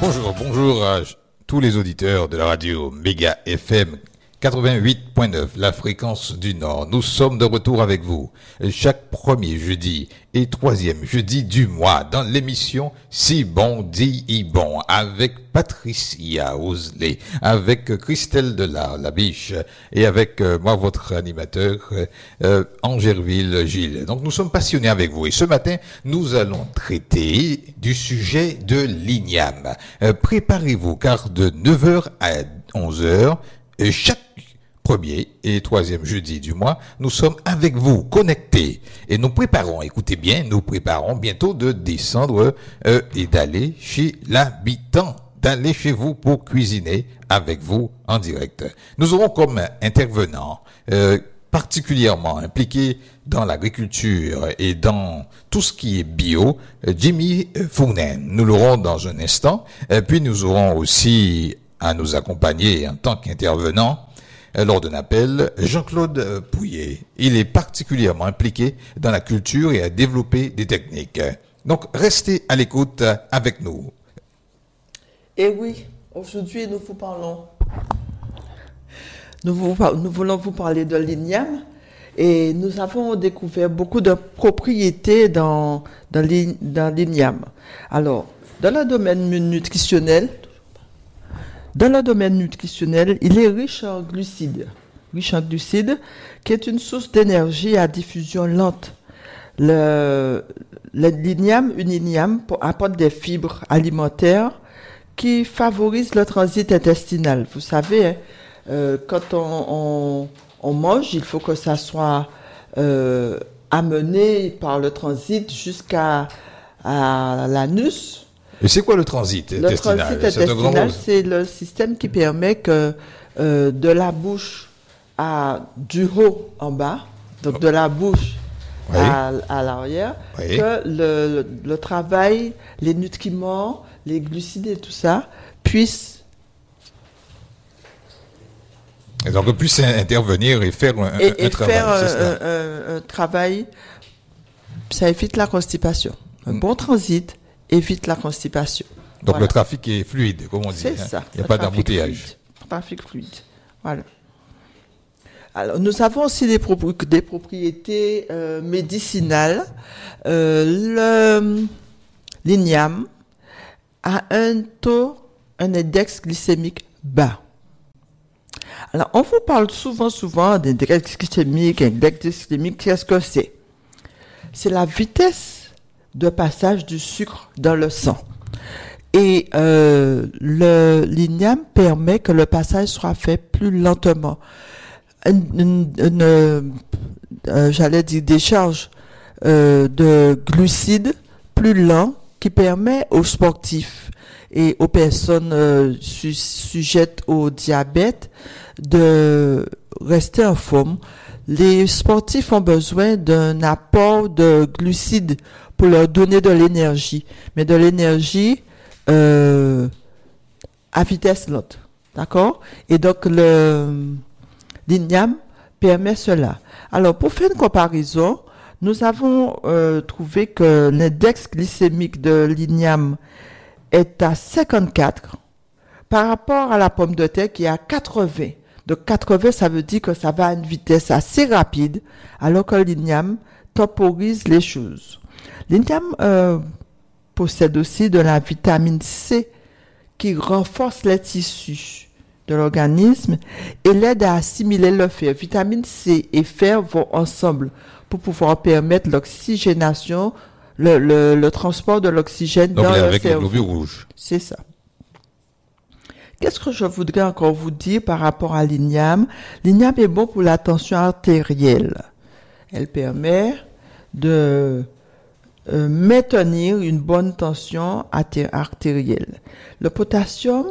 Bonjour à tous les auditeurs de la radio Méga FM 88.9, la fréquence du Nord. Nous sommes de retour avec vous chaque premier jeudi et troisième jeudi du mois dans l'émission Si bon dit bon avec Patricia Osley, avec Christelle Delard-Labiche et avec moi votre animateur Angerville Gilles. Donc nous sommes passionnés avec vous et ce matin nous allons traiter du sujet de l'igname. Préparez-vous car de 9h à 11h chaque premier et troisième jeudi du mois, nous sommes avec vous, connectés. Et nous préparons, écoutez bien, nous préparons bientôt de descendre et d'aller chez l'habitant, d'aller chez vous pour cuisiner avec vous en direct. Nous aurons comme intervenant particulièrement impliqué dans l'agriculture et dans tout ce qui est bio, Jimmy Fournen. Nous l'aurons dans un instant. Puis nous aurons aussi à nous accompagner en tant qu'intervenant lors d'un appel, Jean-Claude Pouillet. Il est particulièrement impliqué dans la culture et a développé des techniques. Donc, restez à l'écoute avec nous. Et oui, aujourd'hui, nous voulons vous parler de l'igname et nous avons découvert beaucoup de propriétés dans l'igname. Alors, dans le domaine nutritionnel, il est riche en glucides, qui est une source d'énergie à diffusion lente. L'igname apporte des fibres alimentaires qui favorisent le transit intestinal. Vous savez, quand on mange, il faut que ça soit amené par le transit jusqu'à l'anus. Et c'est quoi le transit intestinal? Le transit intestinal, c'est le système qui permet que de la bouche du haut en bas, donc de la bouche à l'arrière, que le travail, les nutriments, les glucides et tout ça puissent... Et donc, puisse intervenir et faire un travail. Un travail, ça évite la constipation. Un bon transit évite la constipation. Donc voilà. Le trafic est fluide, comme on dit. C'est ça. Il n'y a pas d'embouteillage. Trafic fluide. Voilà. Alors, nous avons aussi des propriétés médicinales. L'igname a un index glycémique bas. Alors, on vous parle souvent d'index glycémique. Qu'est-ce que c'est? C'est la vitesse de passage du sucre dans le sang. Et l'igname permet que le passage soit fait plus lentement. J'allais dire décharge de glucides plus lent qui permet aux sportifs et aux personnes sujettes au diabète de rester en forme. Les sportifs ont besoin d'un apport de glucides pour leur donner de l'énergie, mais de l'énergie à vitesse lente, d'accord? Et donc l'igname permet cela. Alors pour faire une comparaison, nous avons trouvé que l'index glycémique de l'igname est à 54 par rapport à la pomme de terre qui est à 80. Donc 80, ça veut dire que ça va à une vitesse assez rapide, alors que l'igname temporise les choses. L'igname possède aussi de la vitamine C qui renforce les tissus de l'organisme et l'aide à assimiler le fer. Vitamine C et fer vont ensemble pour pouvoir permettre l'oxygénation, le transport de l'oxygène dans le cerveau. Donc avec les globules rouges. C'est ça. Qu'est-ce que je voudrais encore vous dire par rapport à l'igname? L'igname est bon pour la tension artérielle. Elle permet de maintenir une bonne tension artérielle. Le potassium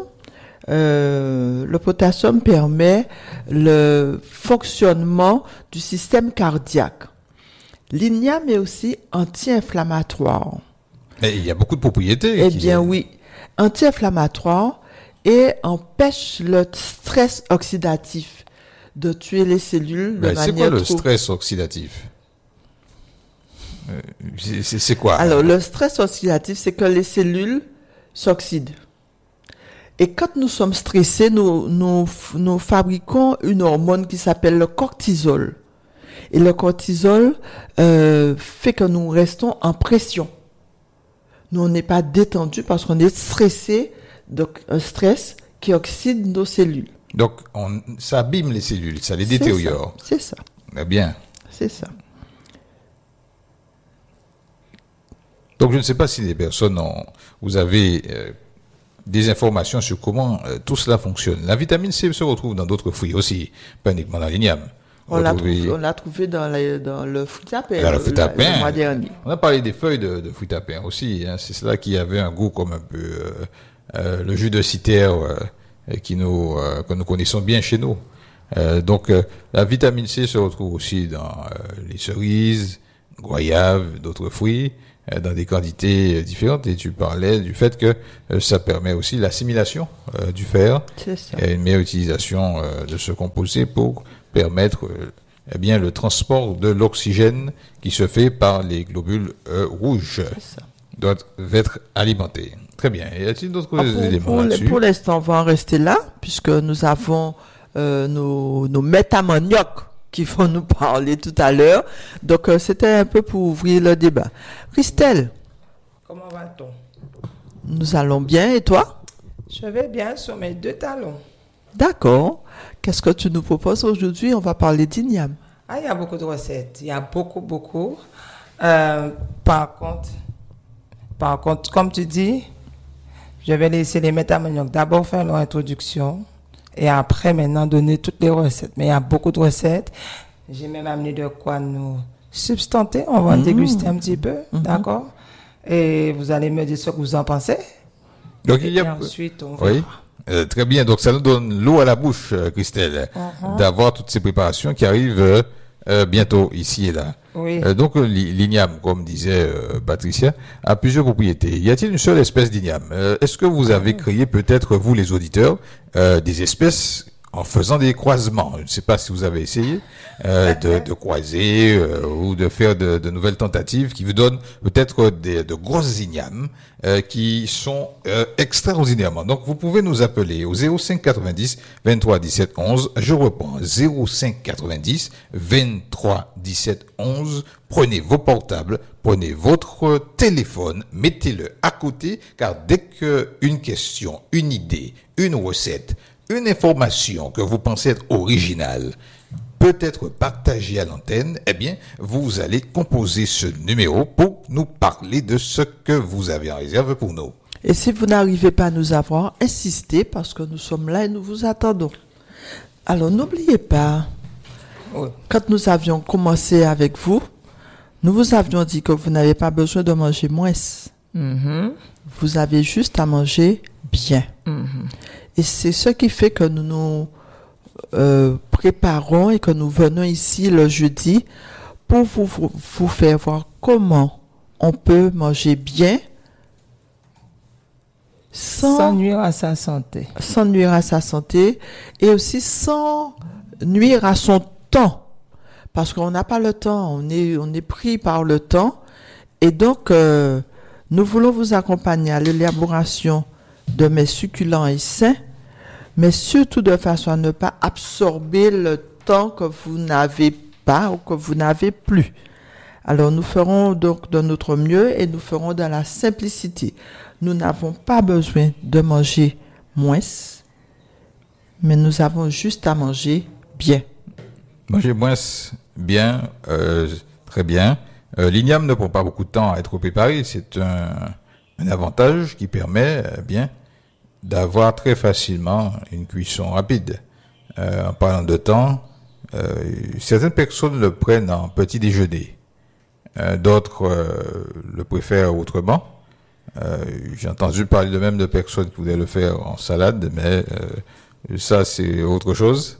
permet le fonctionnement du système cardiaque. L'igname est aussi anti-inflammatoire. Mais il y a beaucoup de propriétés. Eh bien oui, anti-inflammatoire et empêche le stress oxydatif de tuer les cellules de manière c'est quoi le stress oxydatif? C'est quoi? Alors, le stress oxydatif, c'est que les cellules s'oxydent. Et quand nous sommes stressés, nous fabriquons une hormone qui s'appelle le cortisol. Et le cortisol fait que nous restons en pression. Nous, on n'est pas détendu parce qu'on est stressé, donc un stress qui oxyde nos cellules. Donc, ça abîme les cellules, ça les détériore. C'est ça. Eh bien. C'est ça. Donc, je ne sais pas si les personnes vous avez des informations sur comment tout cela fonctionne. La vitamine C se retrouve dans d'autres fruits aussi, pas uniquement dans l'igname. On l'a trouvé dans le fruit à pain. Dans le fruit à pain. Le mois dernier. On a parlé des feuilles de fruit à pain aussi. Hein. C'est cela qui avait un goût comme un peu le jus de citerre que nous connaissons bien chez nous. Donc, la vitamine C se retrouve aussi dans les cerises, goyaves, d'autres fruits, dans des quantités différentes. Et tu parlais du fait que ça permet aussi l'assimilation du fer. C'est ça. Et une meilleure utilisation de ce composé pour permettre eh bien, le transport de l'oxygène qui se fait par les globules rouges. C'est ça. Doivent être alimentés. Très bien. Y a-t-il d'autres éléments là-dessus? Pour l'instant, on va en rester là, puisque nous avons nos métamanioc qui vont nous parler tout à l'heure. Donc, c'était un peu pour ouvrir le débat. Christelle. Comment va-t-on? Nous allons bien, et toi? Je vais bien sur mes 2 talons. D'accord. Qu'est-ce que tu nous proposes aujourd'hui? On va parler d'igname. Ah, il y a beaucoup de recettes. Il y a beaucoup. Par contre, comme tu dis, je vais laisser les métamanioc d'abord faire leur introduction et après, maintenant, donner toutes les recettes. Mais il y a beaucoup de recettes. J'ai même amené de quoi nous substanter. On va déguster un petit peu, d'accord? Et vous allez me dire ce que vous en pensez. Donc, et ensuite, on va... Oui. Très bien. Donc, ça nous donne l'eau à la bouche, Christelle, d'avoir toutes ces préparations qui arrivent bientôt ici et là. Oui. Donc, l'igname, comme disait Patricia, a plusieurs propriétés. Y a-t-il une seule espèce d'igname? Est-ce que vous avez créé, peut-être, vous les auditeurs, des espèces en faisant des croisements? Je ne sais pas si vous avez essayé de croiser ou de faire de nouvelles tentatives qui vous donnent peut-être de grosses ignames qui sont extraordinairement. Donc, vous pouvez nous appeler au 05 90 23 17 11. Je reprends, 05 90 23 17 11. Prenez vos portables, prenez votre téléphone, mettez-le à côté, car dès qu'une question, une idée, une recette, une information que vous pensez être originale peut être partagée à l'antenne, eh bien, vous allez composer ce numéro pour nous parler de ce que vous avez en réserve pour nous. Et si vous n'arrivez pas à nous avoir, insistez parce que nous sommes là et nous vous attendons. Alors, n'oubliez pas, quand nous avions commencé avec vous, nous vous avions dit que vous n'avez pas besoin de manger moins. Vous avez juste à manger bien. Et c'est ce qui fait que nous nous préparons et que nous venons ici le jeudi pour vous faire voir comment on peut manger bien sans nuire à sa santé. Sans nuire à sa santé et aussi sans nuire à son temps. Parce qu'on n'a pas le temps, on est pris par le temps. Et donc, nous voulons vous accompagner à l'élaboration de mets succulents et sains, mais surtout de façon à ne pas absorber le temps que vous n'avez pas ou que vous n'avez plus. Alors, nous ferons donc de notre mieux et nous ferons dans la simplicité. Nous n'avons pas besoin de manger moins, mais nous avons juste à manger bien. Manger moins bien, très bien. L'igname ne prend pas beaucoup de temps à être préparé. C'est un avantage qui permet bien d'avoir très facilement une cuisson rapide. En parlant de temps, certaines personnes le prennent en petit déjeuner. D'autres le préfèrent autrement. J'ai entendu parler de même de personnes qui voulaient le faire en salade, mais ça c'est autre chose.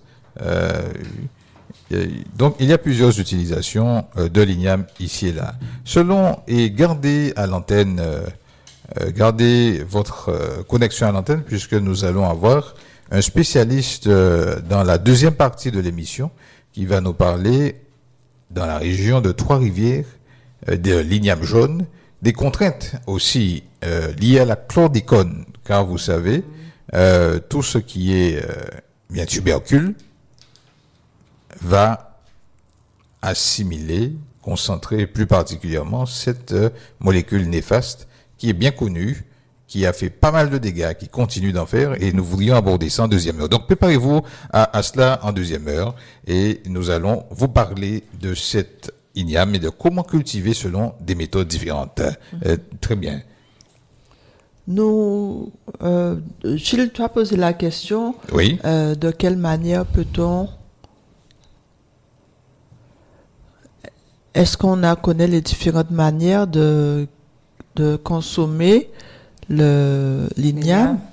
Donc il y a plusieurs utilisations de l'igname ici et là. Selon et gardez à l'antenne, gardez votre connexion à l'antenne puisque nous allons avoir un spécialiste dans la deuxième partie de l'émission qui va nous parler dans la région de Trois-Rivières de l'igname jaune, des contraintes aussi liées à la chlordécone, car vous savez, tout ce qui est bien tubercule va assimiler, concentrer plus particulièrement cette molécule néfaste qui est bien connue, qui a fait pas mal de dégâts, qui continue d'en faire, et nous voulions aborder ça en deuxième heure. Donc préparez-vous à cela en deuxième heure, et nous allons vous parler de cette igname et de comment cultiver selon des méthodes différentes. Très bien. Nous, Gilles, tu as posé la question. Oui. De quelle manière peut-on... Est-ce qu'on connaît les différentes manières de consommer l'igname?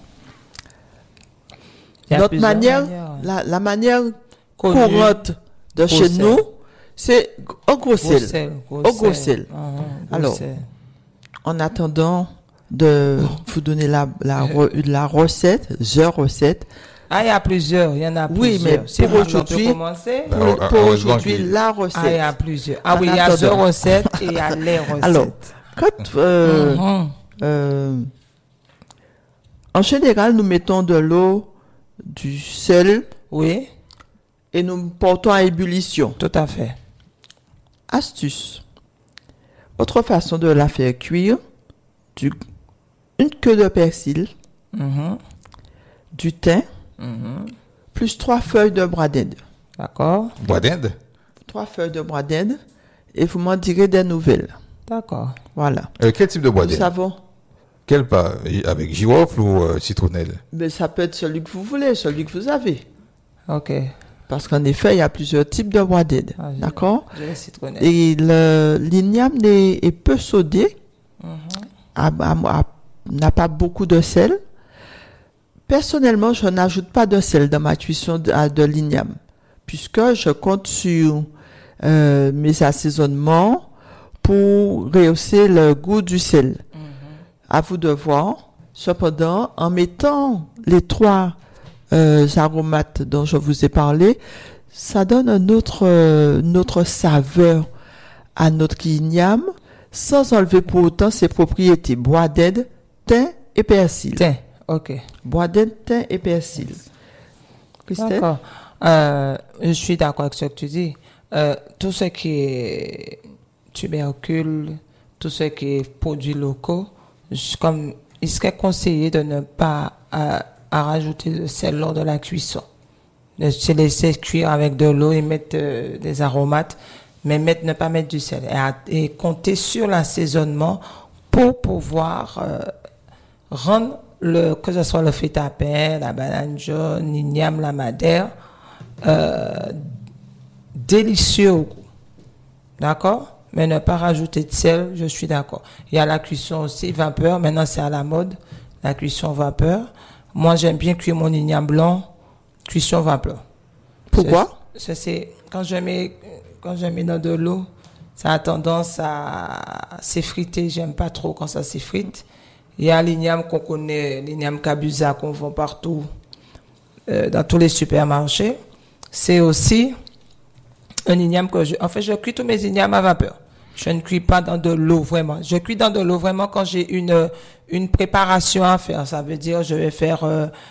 Notre manière, la manière courante de chez nous, c'est au gros sel. Au gros sel. Alors, en attendant de vous donner la recette, the recette. Ah, il y a plusieurs, il y en a plusieurs. Oui, mais pour aujourd'hui, la recette. Ah, il y a plusieurs. Ah oui, il y a the recette et il y a les recettes. Alors, en général, nous mettons de l'eau, du sel. Oui. Et nous portons à ébullition. Tout à fait. Astuce. Autre façon de la faire cuire, une queue de persil, du thym, plus 3 feuilles de bois d'Inde. D'accord. Bois d'Inde? 3 feuilles de bois d'Inde, et vous m'en direz des nouvelles. D'accord. Voilà. Quel type de bois d'Inde? Nous savons. Quel pas? Avec girofle ou citronnelle? Mais ça peut être celui que vous voulez, celui que vous avez. Ok. Parce qu'en effet, il y a plusieurs types de bois d'Inde. D'accord? J'ai les citronnelles. Et l'igname est peu sodé, n'a pas beaucoup de sel. Personnellement, je n'ajoute pas de sel dans ma cuisson de l'igname, puisque je compte sur mes assaisonnements pour rehausser le goût du sel. À vous de voir. Cependant, en mettant les 3 aromates dont je vous ai parlé, ça donne une autre saveur à notre igname, sans enlever pour autant ses propriétés. Bois d'Inde, thym et persil. Thym, ok. Bois d'Inde, thym et persil. Christelle? D'accord. Je suis d'accord avec ce que tu dis. Tout ce qui est tubercule, tout ce qui est produits locaux, comme il serait conseillé de ne pas à rajouter de sel lors de la cuisson. De se laisser cuire avec de l'eau et mettre des aromates, mais ne pas mettre du sel. Et compter sur l'assaisonnement pour pouvoir rendre que ce soit le feta-pain, la banane jaune, l'igname, la madère, délicieux au goût. D'accord? Mais ne pas rajouter de sel, je suis d'accord. Il y a la cuisson aussi, vapeur. Maintenant, c'est à la mode, la cuisson vapeur. Moi, j'aime bien cuire mon igname blanc, cuisson vapeur. Pourquoi? C'est quand je mets dans de l'eau, ça a tendance à s'effriter. J'aime pas trop quand ça s'effrite. Il y a l'igname qu'on connaît, l'igname kabusa qu'on vend partout, dans tous les supermarchés. C'est aussi un igname que je cuis tous mes ignames à vapeur. Je ne cuis pas dans de l'eau, vraiment. Je cuis dans de l'eau, vraiment, quand j'ai une préparation à faire. Ça veut dire, je vais faire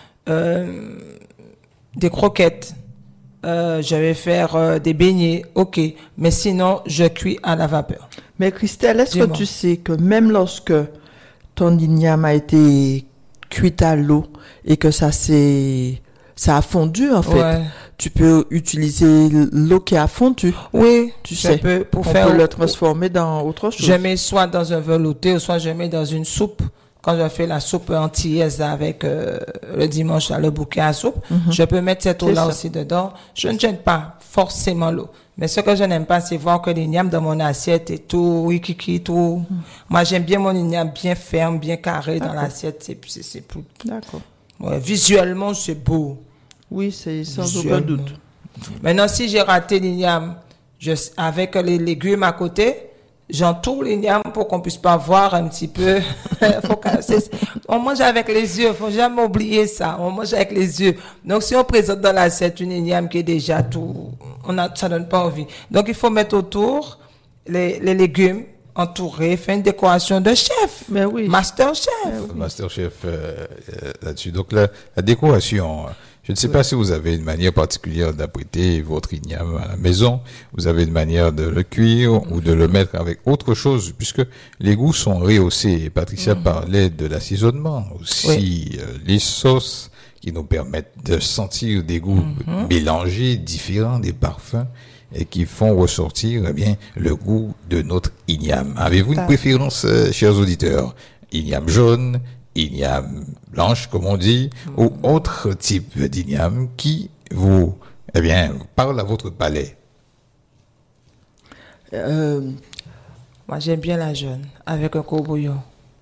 des croquettes. Je vais faire des beignets. OK. Mais sinon, je cuis à la vapeur. Mais Christelle, est-ce que tu sais que même lorsque ton igname a été cuit à l'eau et que ça a fondu, en fait, tu peux utiliser l'eau qui a fondu. Oui, tu sais. Peut le transformer dans autre chose. Je mets soit dans un velouté, ou soit je mets dans une soupe. Quand je fais la soupe antillaise avec le dimanche, là, le bouquet à soupe, je peux mettre cette eau-là aussi dedans. Je ne gêne pas forcément l'eau. Mais ce que je n'aime pas, c'est voir que l'igname dans mon assiette est tout wikiki, tout. Moi, j'aime bien mon igname bien ferme, bien carré dans l'assiette. C'est plus. D'accord. Ouais, visuellement, c'est beau. Oui, c'est sans aucun doute. Maintenant, si j'ai raté l'igname, avec les légumes à côté, j'entoure l'igname pour qu'on puisse pas voir un petit peu. On mange avec les yeux, faut jamais oublier ça. On mange avec les yeux. Donc, si on présente dans l'assiette une igname qui est déjà tout, ça donne pas envie. Donc, il faut mettre autour les légumes entourer, faire une décoration de chef. Mais oui. Master chef. Masterchef là-dessus. Donc la décoration, je ne sais pas si vous avez une manière particulière d'apprêter votre igname à la maison. Vous avez une manière de le cuire ou de le mettre avec autre chose, puisque les goûts sont rehaussés. Patricia parlait de l'assaisonnement, aussi les sauces qui nous permettent de sentir des goûts mélangés, différents, des parfums, et qui font ressortir le goût de notre igname. Avez-vous une préférence, chers auditeurs? Igname jaune, igname blanche, comme on dit, ou autre type d'igname qui vous, parle à votre palais? Moi, j'aime bien la jaune, avec un court-bouillon.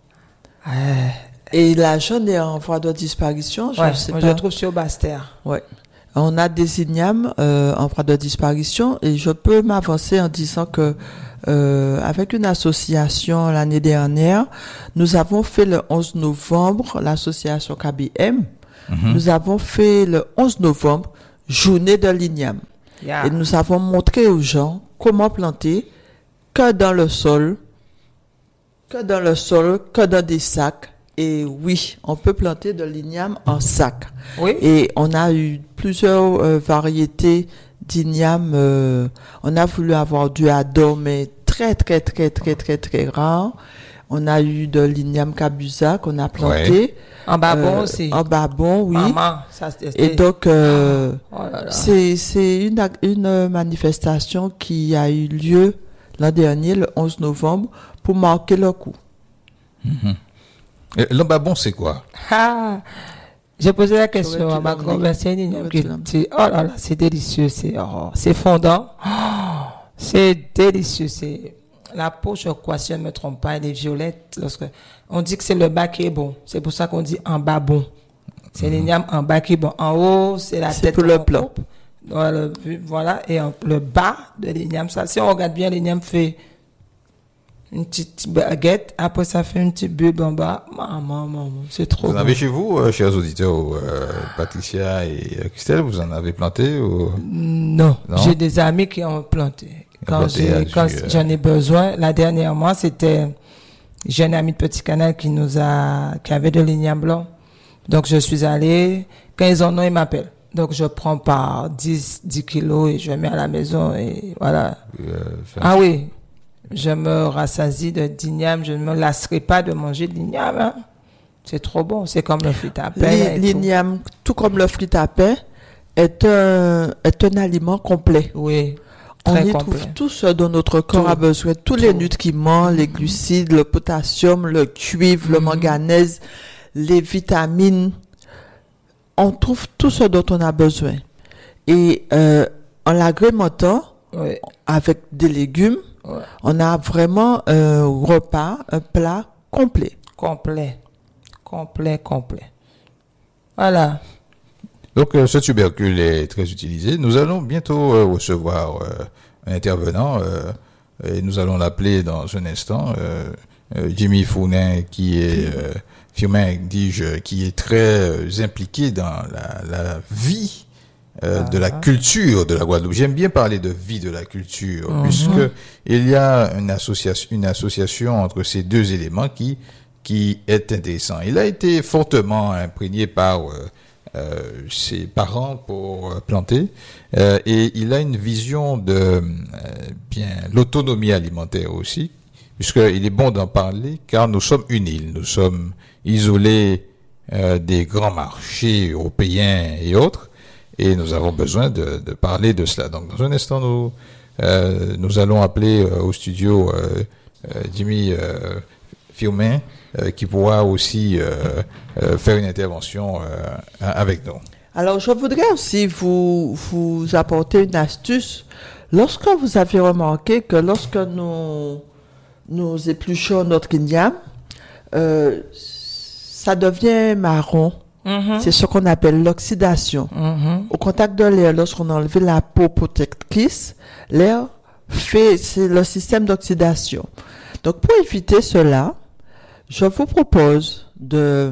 Et la jaune est en voie de disparition, je sais pas. Je trouve sur Basse-Terre. Ouais. On a des ignames en voie de disparition et je peux m'avancer en disant que avec une association l'année dernière, nous avons fait le 11 novembre, l'association KBM, nous avons fait le 11 novembre, journée de l'igname. Yeah. Et nous avons montré aux gens comment planter que dans le sol, que dans des sacs. Et oui, on peut planter de l'igname en sac. Oui. Et on a eu plusieurs variétés d'igname. On a voulu avoir du Hador, mais très rare. On a eu de l'igname Kabusa qu'on a planté. Ouais. En Babon aussi. En Babon, oui. Maman, ça, et donc, oh là là. c'est une manifestation qui a eu lieu l'an dernier, le 11 novembre, pour marquer le coup. L'embabon, c'est quoi? J'ai posé la question à ma grand-mère, c'est une igname qui dit, oh là là, c'est délicieux, c'est fondant, c'est délicieux, c'est la peau, je crois, si je ne me trompe pas, elle est violette. On dit que c'est le bas qui est bon, c'est pour ça qu'on dit en bas bon. C'est l'igname en bas qui est bon. En haut, c'est la tête pour le plat. Voilà, et le bas de l'igname, ça, si on regarde bien, l'igname fait une petite baguette, après ça fait une petite bulbe en bas. Maman, c'est trop Vous en bon. avez chez vous, chers auditeurs, Patricia et Christelle, vous en avez planté ou... Non, j'ai des amis qui ont planté. Quand j'en ai besoin, la dernière mois, j'ai un ami de Petit Canal qui avait de l'igname blanc. Donc je suis allé, quand ils en ont, ils m'appellent. Donc je prends par 10 kilos et je mets à la maison et voilà. Oui. Je me rassasie d'igname, je ne me lasserai pas de manger de l'igname. Hein. C'est trop bon, c'est comme le fruit à pain. L'igname, tout comme le fruit à pain, est un aliment complet. Oui, on très y complet. trouve tout ce dont notre corps a besoin. Tous les nutriments, les glucides, le potassium, le cuivre, le manganèse, les vitamines. On trouve tout ce dont on a besoin. Et en l'agrémentant avec des légumes, on a vraiment un repas, un plat complet. Complet. Voilà. Donc, ce tubercule est très utilisé. Nous allons bientôt recevoir un intervenant et nous allons l'appeler dans un instant. Jimmy Founin, qui est Firmin, dis-je, qui est très impliqué dans la vie de la culture de la Guadeloupe. J'aime bien parler de vie de la culture, puisque il y a une association entre ces deux éléments qui est intéressant. Il a été fortement imprégné par ses parents pour planter, et il a une vision de l'autonomie alimentaire aussi, puisqu'il est bon d'en parler, car nous sommes une île, nous sommes isolés des grands marchés européens et autres. Et nous avons besoin de parler de cela. Donc, dans un instant, nous allons appeler au studio Jimmy Firmin, qui pourra aussi faire une intervention avec nous. Alors, je voudrais aussi vous apporter une astuce. Lorsque vous avez remarqué que lorsque nous épluchons notre igname, ça devient marron. C'est ce qu'on appelle l'oxydation. Au contact de l'air, lorsqu'on a enlevé la peau protectrice, l'air c'est le système d'oxydation. Donc, pour éviter cela, je vous propose de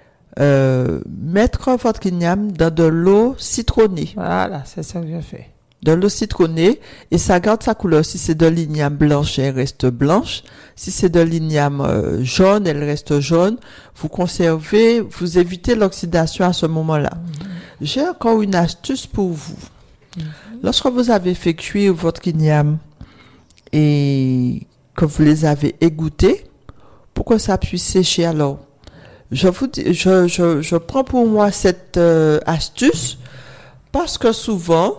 mettre votre igname dans de l'eau citronnée. Voilà, c'est ça que je fais. de l'eau citronnée et ça garde sa couleur. Si c'est de l'igname blanche, elle reste blanche. Si c'est de l'igname jaune, elle reste jaune. Vous conservez, vous évitez l'oxydation à ce moment-là. J'ai encore une astuce pour vous. Lorsque vous avez fait cuire votre igname et que vous les avez égouttés, pour que ça puisse sécher, alors, je prends pour moi cette astuce parce que souvent,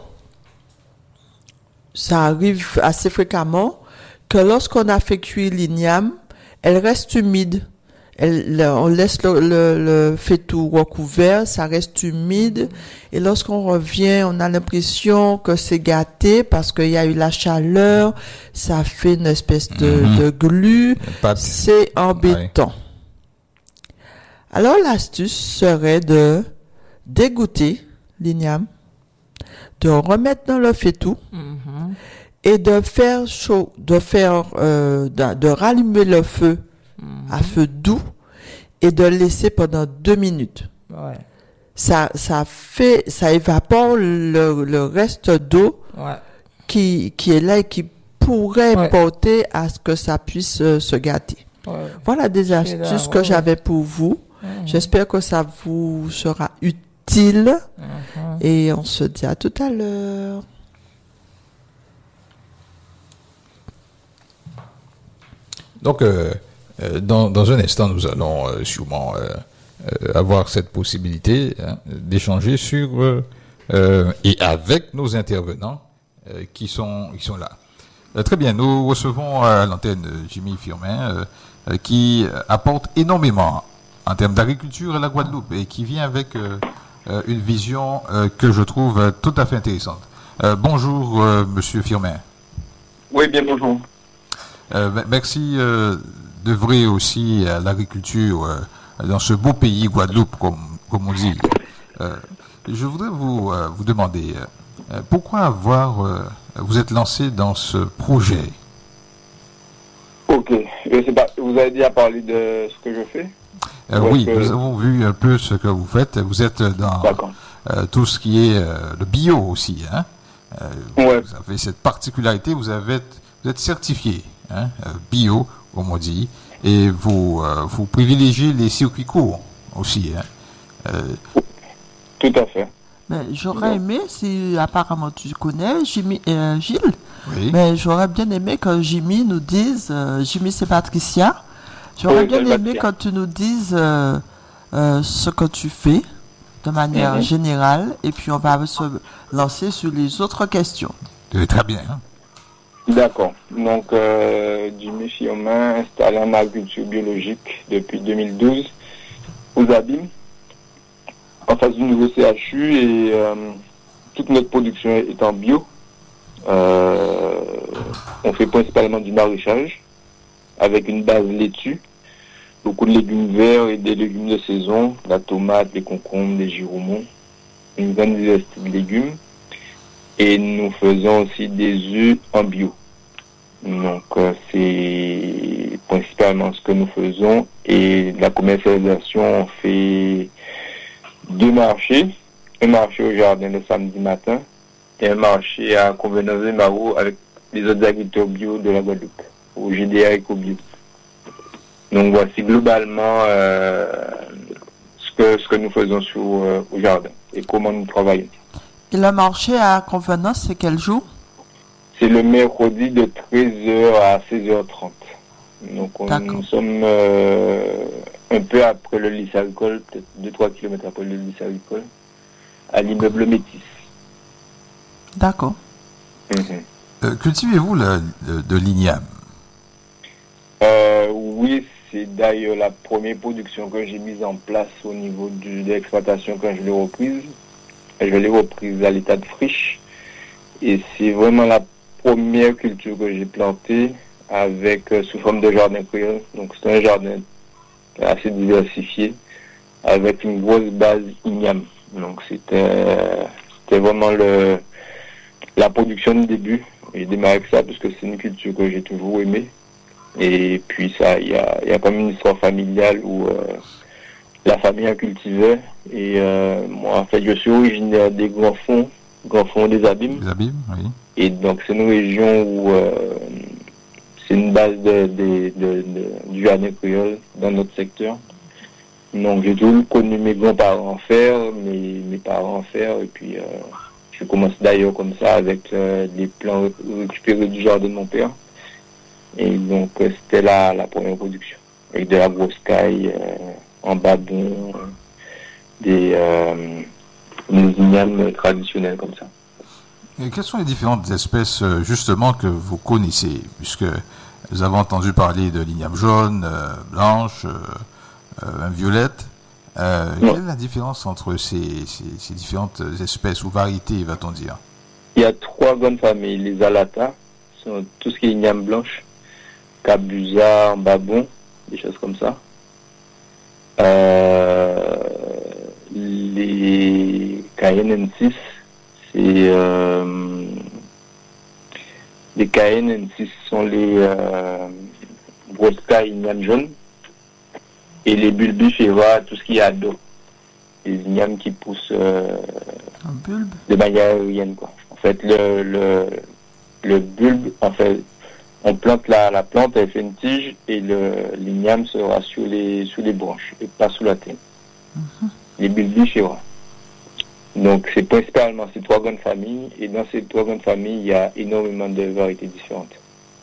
ça arrive assez fréquemment que lorsqu'on a fait cuire l'igname, elle reste humide. On laisse le faitout recouvert, ça reste humide. Et lorsqu'on revient, on a l'impression que c'est gâté parce qu'il y a eu la chaleur, ça fait une espèce de glu. C'est embêtant. Ouais. Alors l'astuce serait de dégoûter l'igname, de remettre dans le faitout et de faire chaud, de rallumer le feu à feu doux et de laisser pendant 2 minutes. Ouais. Ça évapore le reste d'eau qui est là et qui pourrait porter à ce que ça puisse se gâter. Ouais. Voilà des astuces que j'avais pour vous. J'espère que ça vous sera utile et on se dit à tout à l'heure. Donc, dans un instant, nous allons sûrement avoir cette possibilité d'échanger sur et avec nos intervenants qui sont là. Très bien, nous recevons à l'antenne Jimmy Firmin qui apporte énormément en termes d'agriculture à la Guadeloupe et qui vient avec une vision que je trouve tout à fait intéressante. Bonjour, Monsieur Firmin. Oui, bien bonjour. Merci d'œuvrer aussi à l'agriculture dans ce beau pays Guadeloupe, comme on dit. Je voudrais vous demander pourquoi vous êtes lancé dans ce projet. Ok, je sais pas, vous avez déjà parlé de ce que je fais? Oui, nous avons vu un peu ce que vous faites. Vous êtes dans tout ce qui est le bio aussi. Hein? Vous avez cette particularité, vous êtes certifié bio, comme on dit, et vous privilégiez les circuits courts aussi. Tout à fait. Mais j'aurais aimé, si apparemment tu connais Gilles, mais j'aurais bien aimé que Jimmy nous dise, Jimmy c'est Patricia, j'aurais bien aimé que tu nous dises ce que tu fais de manière générale, et puis on va se lancer sur les autres questions. Très bien. D'accord. Donc, Jimmy Firmin, installé en agriculture biologique depuis 2012 aux Abîmes, en face du nouveau CHU, et toute notre production est en bio. On fait principalement du maraîchage avec une base laitue, beaucoup de légumes verts et des légumes de saison, la tomate, les concombres, les giromons, une grande diversité de légumes. Et nous faisons aussi des œufs en bio. Donc c'est principalement ce que nous faisons. Et la commercialisation, on fait 2 marchés. Un marché au jardin le samedi matin et un marché à Convenance des Marauds avec les autres agriculteurs bio de la Guadeloupe, au GDA EcoBio. Donc voici globalement ce que nous faisons au jardin et comment nous travaillons. Et le marché à Convenance, c'est quel jour? C'est le mercredi de 13h à 16h30. Donc nous sommes un peu après le lycée agricole, peut-être 2-3 km après le lycée agricole, à l'immeuble Métis. D'accord. Cultivez-vous de l'igname? Oui, c'est d'ailleurs la première production que j'ai mise en place au niveau de l'exploitation quand je l'ai reprise. Je l'ai reprise à l'état de friche. Et c'est vraiment la première culture que j'ai plantée avec sous forme de jardin créole. Donc c'est un jardin assez diversifié avec une grosse base igname. Donc c'était vraiment la production de début. J'ai démarré avec ça parce que c'est une culture que j'ai toujours aimée. Et puis ça, il y a comme une histoire familiale où la famille a cultivé. Et moi, en fait, je suis originaire des Grands Fonds, Grand Fond des Abîmes. Les abîmes, oui. Et donc, c'est une région où c'est une base du jardin créole dans notre secteur. Donc, j'ai toujours connu mes grands-parents faire, mes parents faire, et puis je commence d'ailleurs comme ça avec des plants récupérés du jardin de mon père. Et donc, c'était la première production. Avec de la grosse caille, en babon, des ignames traditionnels comme ça. Et quelles sont les différentes espèces, justement, que vous connaissez? Puisque nous avons entendu parler de l'igname jaune, blanche, violette. Quelle est la différence entre ces différentes espèces ou variétés, va-t-on dire? Il y a 3 grandes familles. Les alata, sont tout ce qui est igname blanche, cabusa, babon, des choses comme ça. Les KNN6, c'est les KNN6 sont les brosca ignames jaunes, et les bulbifera, tout ce qui est ado, les ignames qui poussent de manière aérienne, quoi. En fait, le bulbe, en fait, on plante la plante, elle fait une tige, et l'igname sera sous les branches et pas sous la terre. Les bulbifera. Donc, c'est principalement ces 3 grandes familles, et dans ces 3 grandes familles, il y a énormément de variétés différentes.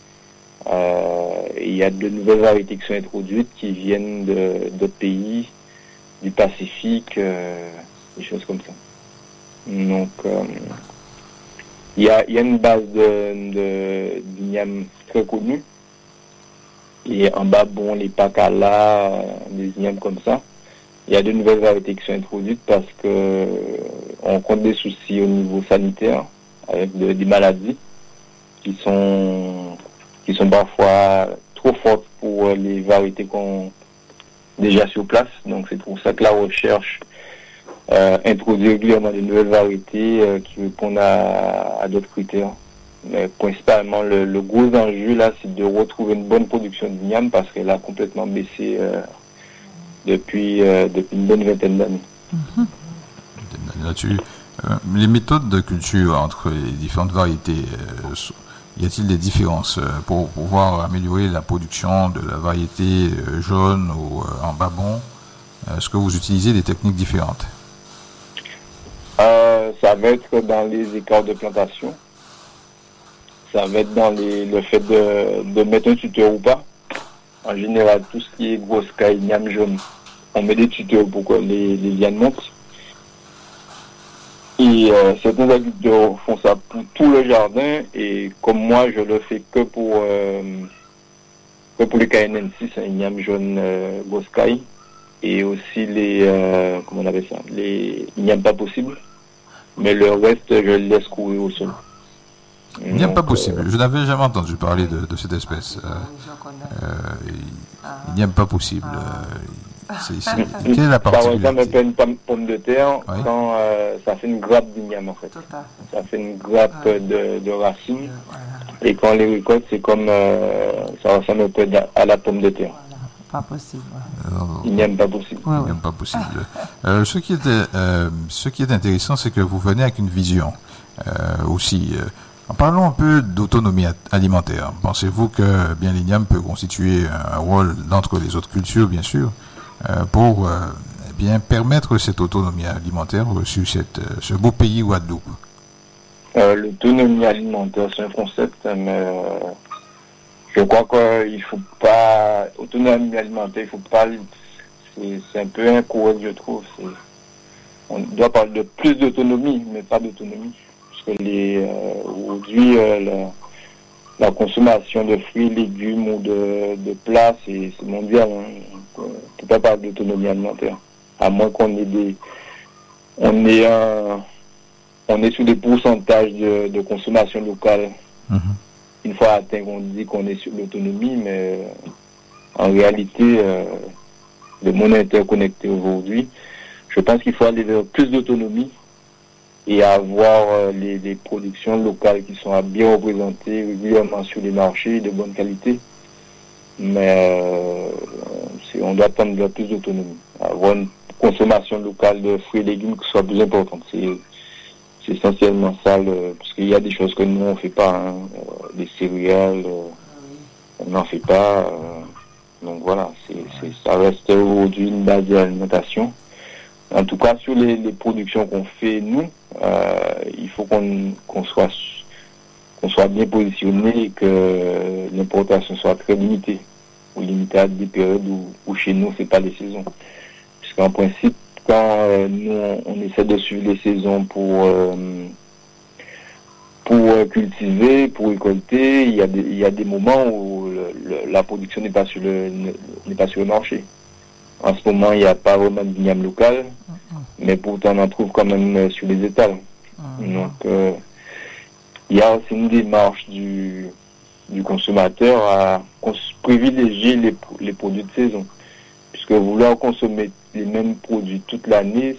Il y a de nouvelles variétés qui sont introduites, qui viennent d'autres pays, du Pacifique, des choses comme ça. Donc, il y a une base d'igname très connue, et en bas, bon, les pacala, des ignames comme ça. Il y a de nouvelles variétés qui sont introduites parce que on rencontre des soucis au niveau sanitaire avec des maladies qui sont parfois trop fortes pour les variétés qu'on déjà sur place. Donc c'est pour ça que la recherche introduit régulièrement de nouvelles variétés qui répondent à d'autres critères. Mais principalement le gros enjeu là, c'est de retrouver une bonne production d'igname parce qu'elle a complètement baissé depuis une bonne vingtaine d'années. Là-dessus, les méthodes de culture entre les différentes variétés, y a-t-il des différences pour pouvoir améliorer la production de la variété jaune ou en babon? Est-ce que vous utilisez des techniques différentes? Ça va être dans les écarts de plantation. Ça va être dans le fait de mettre un tuteur ou pas. En général, tout ce qui est grosse caille, igname jaune, on met des tuteurs pour que les lianes montent. Et certains agriculteurs font ça pour tout le jardin, et comme moi, je le fais que pour les KNN6, un igname jaune grosse caille, et aussi les comment on appelle ça, les ignames pas possibles. Mais le reste, je le laisse courir au sol. Igname pas possible. Je n'avais jamais entendu parler de cette espèce. Igname pas possible. Quelle est la particularité? Par exemple, une pomme de terre, oui. Quand ça fait une grappe d'igname en fait. Ça fait une grappe de racines. Et quand on les récolte, c'est comme ça ressemble un peu à la pomme de terre. Pas possible. Igname pas possible. Igname pas possible. Ce qui est intéressant, c'est que vous venez avec une vision aussi. Parlons un peu d'autonomie alimentaire. Pensez-vous que bien l'igname peut constituer un rôle d'entre les autres cultures, bien sûr, pour bien permettre cette autonomie alimentaire sur ce beau pays Guadeloupe? L'autonomie alimentaire, c'est un concept, mais je crois qu'il faut pas... Autonomie alimentaire, il faut pas... C'est un peu incorrect, je trouve. On doit parler de plus d'autonomie, mais pas d'autonomie. Parce que aujourd'hui, la consommation de fruits, légumes ou de plats, c'est mondial. Hein. On ne peut pas parler d'autonomie alimentaire. À moins qu'on ait on est sur des pourcentages de consommation locale. Mm-hmm. Une fois atteint, on dit qu'on est sur l'autonomie, mais en réalité, le monde interconnecté aujourd'hui, je pense qu'il faut aller vers plus d'autonomie et avoir les productions locales qui sont bien représentées régulièrement sur les marchés de bonne qualité. Mais on doit tendre plus d'autonomie. Avoir une consommation locale de fruits et légumes qui soit plus importante. C'est essentiellement ça, parce qu'il y a des choses que nous on fait pas, hein, les céréales, on n'en fait pas. Donc voilà, ça reste aujourd'hui une base de l'alimentation. En tout cas, sur les productions qu'on fait nous, il faut qu'on soit bien positionné et que l'importation soit très limitée, ou limitée à des périodes où chez nous c'est pas les saisons. Puisqu'en principe, quand nous on essaie de suivre les saisons pour cultiver, pour récolter, il y a des moments où la production n'est pas sur le marché. En ce moment, il n'y a pas vraiment de vignoble local, mais pourtant on en trouve quand même sur les étals. Donc il y a aussi une démarche du consommateur à privilégier les produits de saison. Puisque vouloir consommer les mêmes produits toute l'année,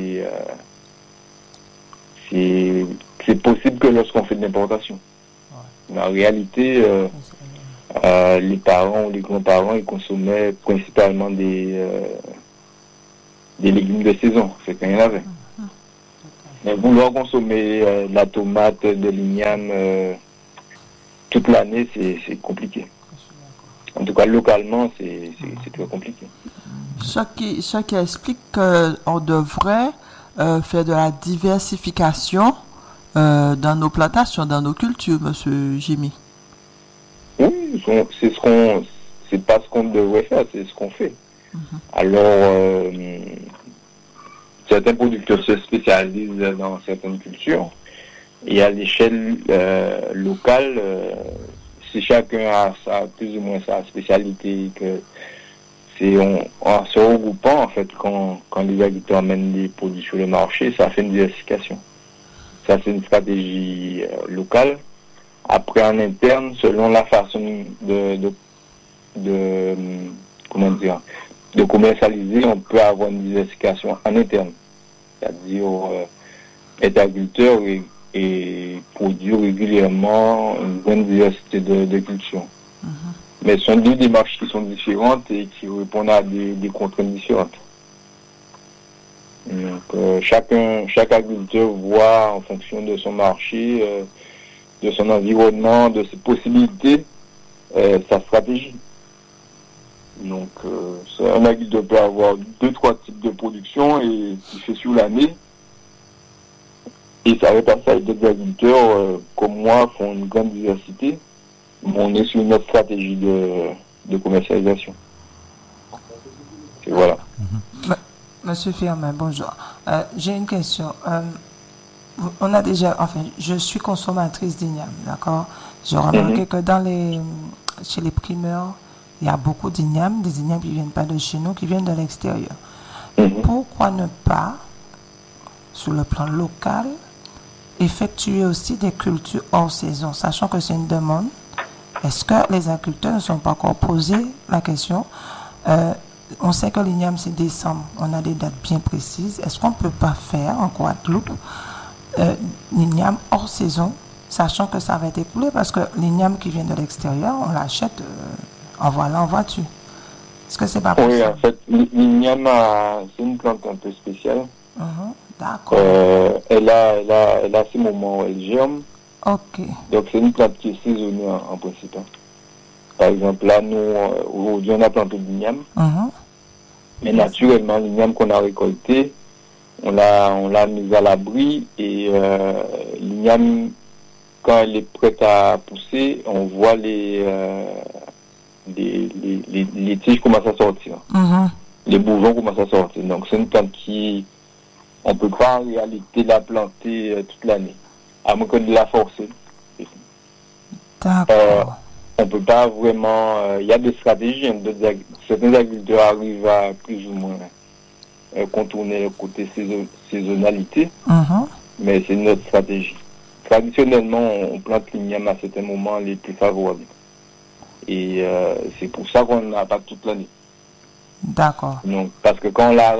c'est possible que lorsqu'on fait de l'importation. Ouais. En réalité, les parents ou les grands-parents, ils consommaient principalement des légumes de saison, c'est quand il y en avait. Mais vouloir consommer de la tomate, de l'igname toute l'année, c'est compliqué. En tout cas, localement, c'est très compliqué. Ce qui explique qu'on devrait faire de la diversification dans nos plantations, dans nos cultures, Monsieur Jimmy. Oui, c'est pas ce qu'on devrait faire, c'est ce qu'on fait. Alors, certains producteurs se spécialisent dans certaines cultures et à l'échelle locale, si chacun a plus ou moins sa spécialité, que c'est en se regroupant en fait quand les agriculteurs amènent des produits sur le marché, ça fait une diversification. Ça c'est une stratégie locale. Après en interne, selon la façon de commercialiser, on peut avoir une diversification en interne. C'est-à-dire être agriculteur et produire régulièrement une bonne diversité de cultures. Mais ce sont deux démarches qui sont différentes et qui répondent à des contraintes différentes. Donc chaque agriculteur voit en fonction de son marché, de son environnement, de ses possibilités, sa stratégie. Donc un agriculteur peut avoir 2-3 types de production et qui fait sur l'année. Et ça va passer avec d'autres agriculteurs comme moi font une grande diversité. On est sur une autre stratégie de commercialisation. Et voilà. Monsieur Firmin, bonjour. J'ai une question. On a déjà, je suis consommatrice d'igname, d'accord? J'ai remarqué que chez les primeurs, il y a beaucoup d'ignames, des ignames qui ne viennent pas de chez nous, qui viennent de l'extérieur. Pourquoi ne pas, sur le plan local, effectuer aussi des cultures hors saison, sachant que c'est une demande? Est-ce que les agriculteurs ne sont pas encore posé la question? On sait que l'igname c'est décembre, on a des dates bien précises. Est-ce qu'on ne peut pas faire en Guadeloupe l'igname hors saison, sachant que ça va être écoulé? Parce que l'igname qui vient de l'extérieur, on l'achète en volant en voiture. Est-ce que c'est pas possible? Oui, en fait, l'igname c'est une plante un peu spéciale. D'accord. Elle a ces moments où elle germe. Ok. Donc c'est une plante qui est saisonnière en principe. Par exemple, là, nous, aujourd'hui, on a planté de l'igname. Mais naturellement, l'igname qu'on a récolté, on l'a mise à l'abri et l'igname, quand elle est prête à pousser, on voit les tiges commencent à sortir. Les bourgeons commencent à sortir. Donc c'est une plante on ne peut pas en réalité la planter toute l'année, à moins que de la forcer. D'accord. On ne peut pas vraiment... Il y a des stratégies. Certains agriculteurs arrivent à plus ou moins contourner le côté saisonnalité, mais c'est notre stratégie. Traditionnellement, on plante l'igname à certains moments les plus favorables. Et c'est pour ça qu'on n'a pas toute l'année. D'accord. Donc, parce que quand on l'a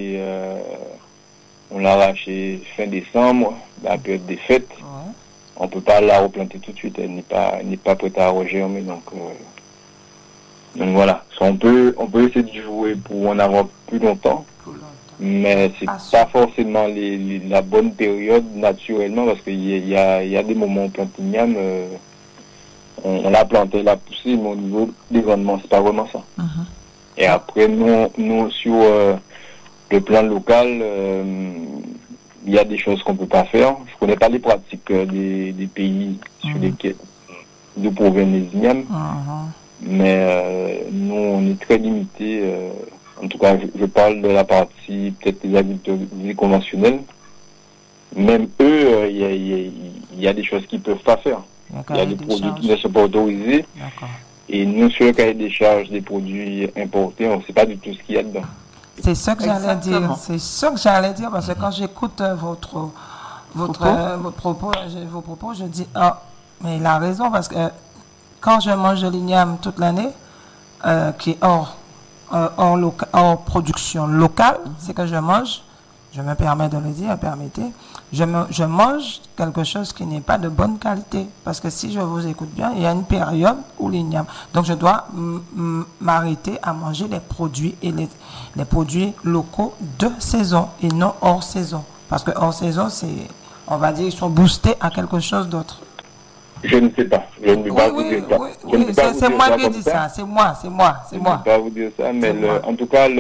arraché fin décembre, la période des fêtes, on ne peut pas la replanter tout de suite, elle n'est pas prête à regermer. Donc voilà, on peut essayer de jouer pour en avoir plus longtemps, Mais c'est pas forcément la bonne période naturellement parce qu'il y a des moments où on plante l'igname, on l'a planté, l'a poussé, mais au niveau des rendements, c'est pas vraiment ça. Et après, nous sur le plan local, il y a des choses qu'on peut pas faire. Je connais pas les pratiques des pays sur lesquels nous proviennent les ignames, mais nous, on est très limité. En tout cas, je parle de la partie peut-être des agriculteurs conventionnels. Même eux, il y a des choses qu'ils peuvent pas faire. Il y a des produits qui ne sont pas autorisés. Et nous, sur le cahier des charges des produits importés, on ne sait pas du tout ce qu'il y a dedans. C'est ça que j'allais dire. C'est ça que j'allais dire parce que quand j'écoute vos propos, je dis mais il a raison parce que quand je mange de l'igname toute l'année, qui est hors production locale, c'est que je mange. Je me permets de le dire, permettez. Je mange quelque chose qui n'est pas de bonne qualité. Parce que si je vous écoute bien, il y a une période où l'igname. Donc je dois m'arrêter à manger les produits et les produits locaux de saison et non hors saison. Parce que hors saison, on va dire, ils sont boostés à quelque chose d'autre. Je ne sais pas. Je ne peux pas vous dire ça. Oui, c'est moi qui dis ça. C'est moi. Je ne peux pas vous dire ça, mais en tout cas,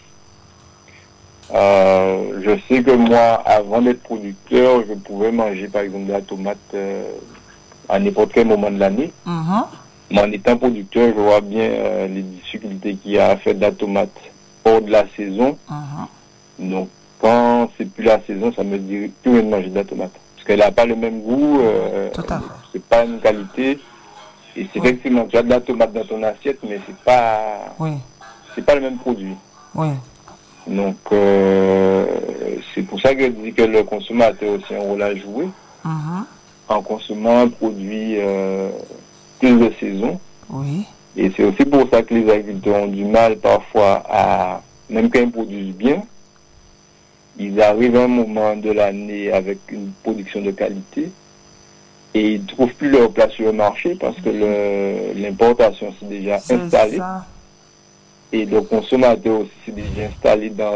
je sais que moi, avant d'être producteur, je pouvais manger par exemple de la tomate à n'importe quel moment de l'année. Mais en étant producteur, je vois bien les difficultés qu'il y a à faire de la tomate hors de la saison. Donc, quand c'est plus la saison, ça me dit plus rien de manger de la tomate. Parce qu'elle n'a pas le même goût, c'est pas une qualité. Et c'est effectivement, tu as de la tomate dans ton assiette, mais c'est pas le même produit. Donc, c'est pour ça que je dis que le consommateur a aussi un rôle à jouer en consommant un produit plus de saison. Et c'est aussi pour ça que les agriculteurs ont du mal parfois même quand ils produisent bien, ils arrivent à un moment de l'année avec une production de qualité et ils ne trouvent plus leur place sur le marché parce que l'importation s'est déjà installée. Et le consommateur aussi s'est déjà installé dans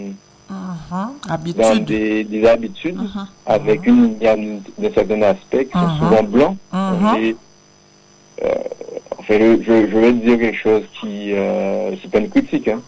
des habitudes avec une ligne d'un certain aspect qui sont souvent blancs. Je vais dire quelque chose qui c'est pas une critique, hein.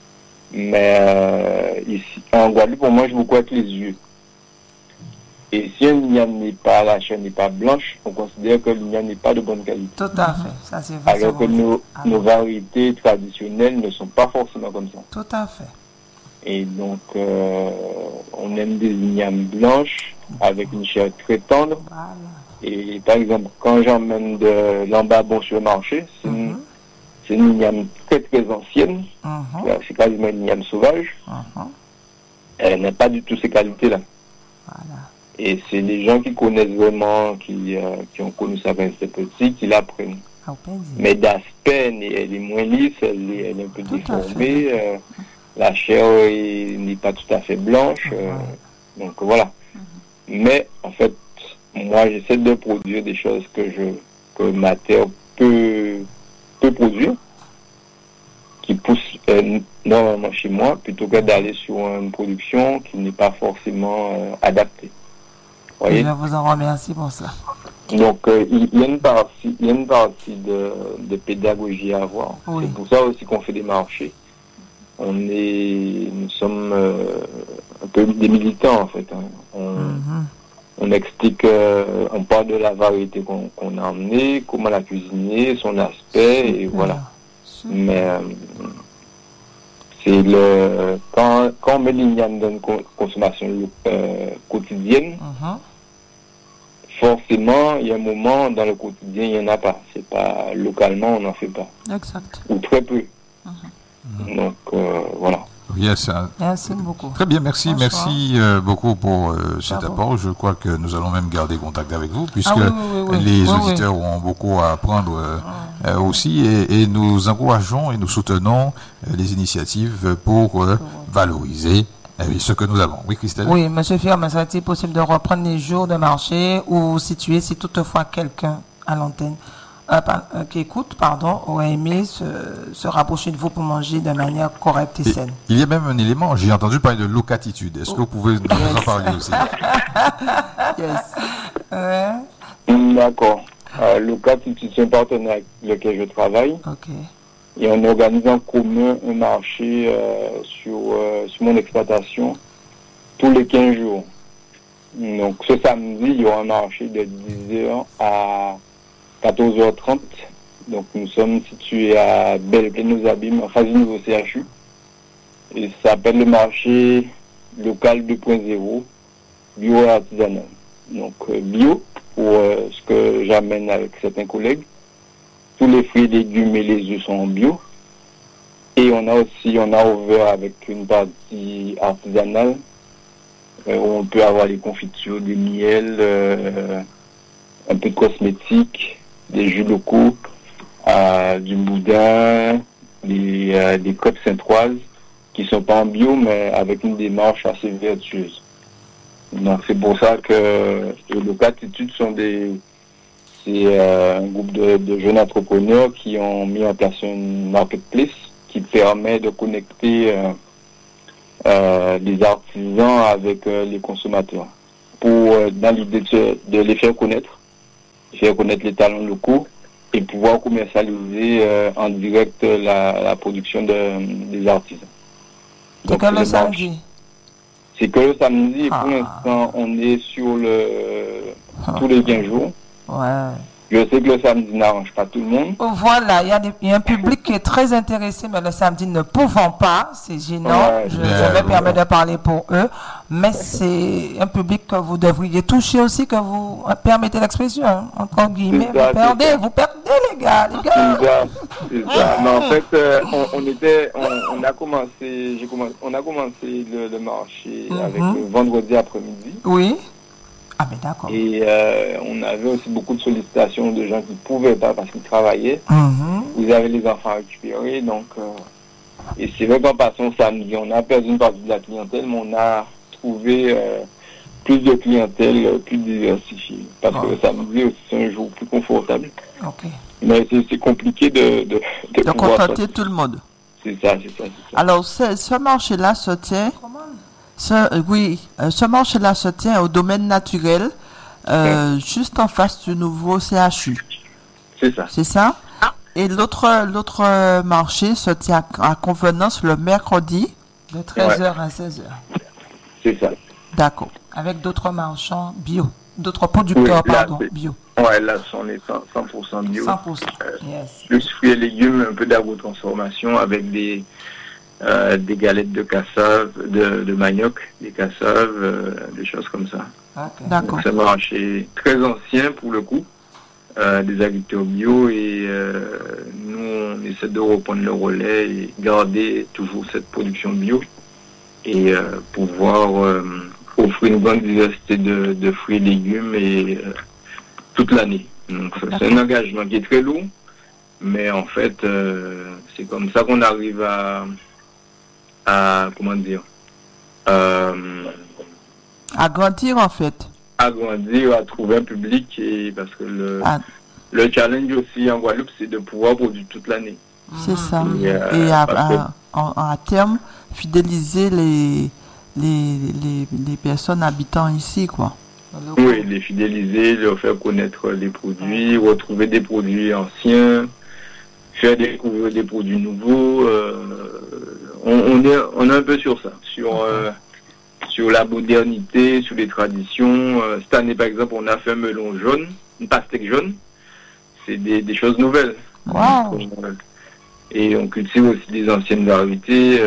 Mais ici en Guadeloupe on mange beaucoup avec les yeux. Et si un igname n'est pas, la chair n'est pas blanche, on considère que l'igname n'est pas de bonne qualité. Tout à fait, ça c'est vrai. Alors que nos variétés traditionnelles ne sont pas forcément comme ça. Tout à fait. Et donc, on aime des ignames blanches avec une chair très tendre. Et par exemple, quand j'emmène de l'embabon sur le marché, c'est une igname très très ancienne. C'est quasiment une igname sauvage. Elle n'a pas du tout ces qualités-là. Et c'est les gens qui connaissent vraiment, qui ont connu ça quand c'était petit, qui l'apprennent. Mais d'aspect, elle est moins lisse, elle est un peu déformée, la chair n'est pas tout à fait blanche. Donc voilà. Mais en fait, moi j'essaie de produire des choses que ma terre peut produire, qui poussent normalement chez moi, plutôt que d'aller sur une production qui n'est pas forcément adaptée. Je vous en remercie pour ça. Donc, il y a une partie de pédagogie à avoir. C'est pour ça aussi qu'on fait des marchés. Nous sommes un peu des militants, en fait. On explique, on parle de la variété qu'on a emmenée, comment la cuisiner, son aspect, et voilà. Mais c'est quand on met l'igname dans une consommation quotidienne, forcément, il y a un moment dans le quotidien, il n'y en a pas. C'est pas localement, on n'en fait pas. Exact. Ou très peu. Donc, voilà. Yes. Merci beaucoup. Très bien, merci beaucoup pour cet apport. Je crois que nous allons même garder contact avec vous, puisque les auditeurs ont beaucoup à apprendre aussi, et nous encourageons et nous soutenons les initiatives pour valoriser ce que nous avons. Oui, Christelle? Oui, monsieur Firmin, serait-il possible de reprendre les jours de marché ou vous situer si toutefois quelqu'un à l'antenne qui écoutent, auraient aimé se rapprocher de vous pour manger de manière correcte et saine. Il y a même un élément, j'ai entendu parler de locatitude. Est-ce que vous pouvez nous en parler aussi? Yes. D'accord. Locatitude, c'est un partenaire avec lequel je travaille. Ok. Et on organise en commun un marché sur mon exploitation tous les 15 jours. Donc ce samedi, il y aura un marché de 10h à 14h30. Donc nous sommes situés à Belle-Plaine aux Abîmes, en face du nouveau CHU. Et ça s'appelle le marché local 2.0, bio et artisanal. Donc bio, pour ce que j'amène avec certains collègues. Tous les fruits, légumes et les œufs sont en bio. Et on a ouvert avec une partie artisanale, où on peut avoir les confitures, des miels, un peu de cosmétiques, des jus locaux, du boudin, des crêpes saintoises qui sont pas en bio mais avec une démarche assez vertueuse. Donc c'est pour ça que les locatitudes c'est un groupe de jeunes entrepreneurs qui ont mis en place une marketplace qui permet de connecter les artisans avec les consommateurs pour dans l'idée de les faire connaître les talents locaux et pouvoir commercialiser en direct la production des artisans. C'est que le samedi. C'est que le samedi et pour l'instant on est sur tous les 15 jours. Ouais. Je sais que le samedi n'arrange pas tout le monde. Voilà, il y a un public qui est très intéressé, mais le samedi ne pouvant pas, c'est gênant. Ouais, je me permets de parler pour eux, mais c'est un public que vous devriez toucher aussi, que vous permettez l'expression, hein, entre guillemets. Vous perdez les gars. C'est ça. Mais en fait, on a commencé le marché avec vendredi après-midi. Oui. Ah ben d'accord. Et on avait aussi beaucoup de sollicitations de gens qui ne pouvaient pas parce qu'ils travaillaient. Vous avez les enfants récupérés, donc et c'est vrai qu'en passant samedi, on a perdu une partie de la clientèle, mais on a trouvé plus de clientèle, plus diversifiée. Parce que le samedi aussi c'est un jour plus confortable. Okay. Mais c'est compliqué de contenter tout le monde. C'est ça. Alors ce marché-là se tient. Ce marché-là se tient au domaine naturel, juste en face du nouveau CHU. C'est ça. C'est ça? Et l'autre marché se tient à Convenance le mercredi. De 13h à 16h. C'est ça. D'accord. Avec d'autres marchands bio. D'autres producteurs, bio. Ouais, là, on est 100% bio. 100%. Yes. Plus fruits et légumes, un peu d'agro-transformation avec des galettes de cassave, de manioc, des cassaves, des choses comme ça. Okay. D'accord. C'est un marché très ancien pour le coup, des agriculteurs bio et nous on essaie de reprendre le relais et garder toujours cette production bio et pouvoir offrir une bonne diversité de fruits et légumes et toute l'année. Donc c'est un engagement qui est très lourd, mais en fait c'est comme ça qu'on arrive à comment dire agrandir en fait. Agrandir, à trouver un public et parce que le challenge aussi en Guadeloupe c'est de pouvoir produire toute l'année. C'est ça. Et à terme fidéliser les personnes habitant ici quoi. Oui, les fidéliser, leur faire connaître les produits, retrouver des produits anciens, faire découvrir des produits nouveaux. On est un peu sur ça, sur la modernité, sur les traditions. Cette année, par exemple, on a fait un melon jaune, une pastèque jaune. C'est des choses nouvelles. Wow. Et on cultive aussi des anciennes variétés.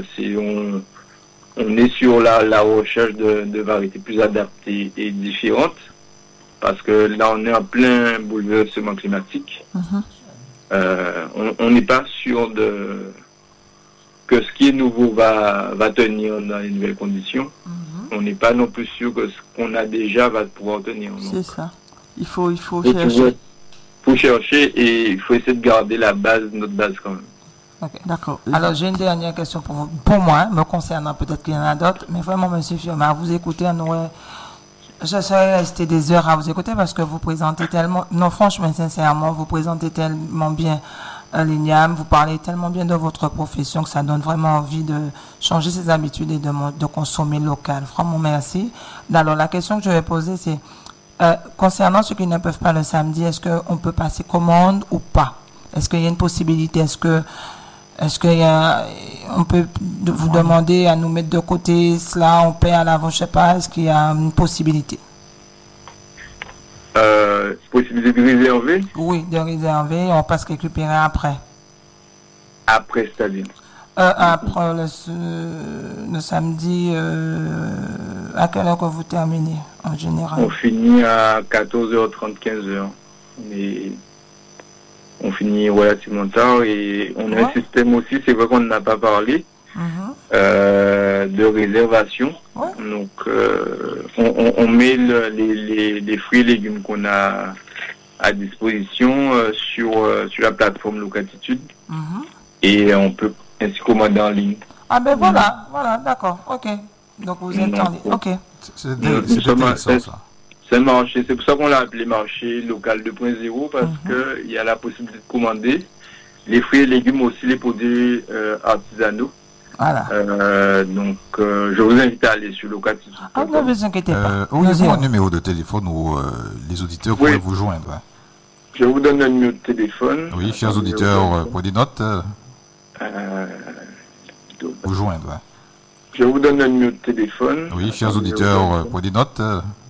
On est sur la recherche de variétés plus adaptées et différentes. Parce que là, on est en plein bouleversement climatique. On n'est pas sûr que ce qui est nouveau va tenir dans les nouvelles conditions. On n'est pas non plus sûr que ce qu'on a déjà va pouvoir tenir. C'est ça. Il faut chercher. Il faut chercher et il faut essayer de garder notre base quand même. Okay. D'accord. Alors j'ai une dernière question pour moi, me concernant, peut-être qu'il y en a d'autres, mais vraiment, monsieur Fioma, vous écoutez, Je serais resté des heures à vous écouter parce que vous présentez tellement, non franchement, sincèrement, vous présentez tellement bien l'INIAM, vous parlez tellement bien de votre profession que ça donne vraiment envie de changer ses habitudes et de consommer local. Vraiment, merci. Alors, la question que je vais poser, c'est concernant ceux qui ne peuvent pas le samedi, est-ce qu'on peut passer commande ou pas? Est-ce qu'il y a une possibilité? Est-ce qu'il y a, on peut vous demander à nous mettre de côté cela, on paie à l'avant, je sais pas, est-ce qu'il y a une possibilité? Possibilité de réserver? Oui, de réserver, on passe récupérer après. Après, c'est-à-dire? Après le samedi, à quelle heure que vous terminez en général? On finit à 14h30, 15h. Mais on finit relativement tard et on a un système aussi, c'est vrai qu'on n'a pas parlé, de réservation. Ouais. Donc, on met les fruits et légumes qu'on a à disposition sur la plateforme Locatitude et on peut ainsi commander en ligne. Ah ben voilà, d'accord, ok. Donc vous entendez, ok. C'est intéressant ça. C'est un marché, c'est pour ça qu'on l'a appelé marché local 2.0 parce que il y a la possibilité de commander les fruits et légumes, aussi les produits artisanaux. Voilà. Donc, je vous invite à aller sur Locatitude. Ah, ne vous inquiétez pas. Auriez-vous un numéro de téléphone où les auditeurs pourraient vous joindre? Je vous donne un numéro de téléphone. Oui, chers auditeurs, prenez note. Vous joindre. Je vous donne un numéro de téléphone. Oui, chers auditeurs, prenez note.